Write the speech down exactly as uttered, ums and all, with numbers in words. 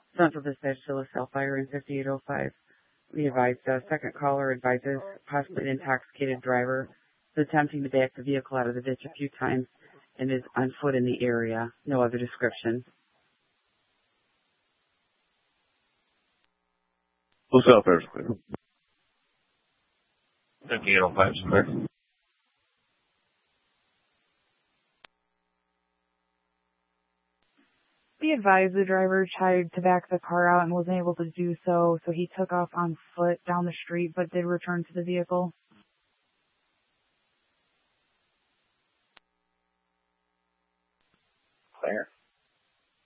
Central Dispatch to LaSalle Fire in fifty-eight oh five. We advised, uh, second caller advises possibly an intoxicated driver is attempting to back the vehicle out of the ditch a few times and is on foot in the area. No other description. LaSalle Fire's clear. fifty-eight oh five, sir. Be advised the driver tried to back the car out and wasn't able to do so, so he took off on foot down the street but did return to the vehicle. Clear.